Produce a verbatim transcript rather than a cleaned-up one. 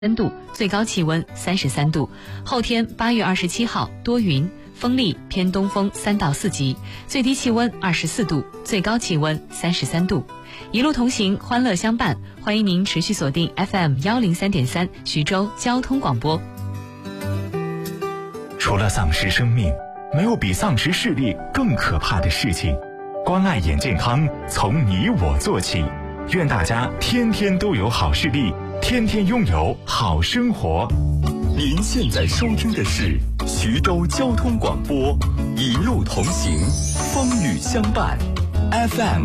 三度，最高气温三十三度。后天八月二十七号多云，风力偏东风三到四级，最低气温二十四度，最高气温三十三度。一路同行，欢乐相伴，欢迎您持续锁定 F M 幺零三点三徐州交通广播。 除了丧失生命，没有比丧失视力更可怕的事情。关爱眼健康，从你我做起。愿大家天天都有好视力，天天拥有好生活。 您现在收听的是徐州交通广播，一路同行，风雨相伴 ，F M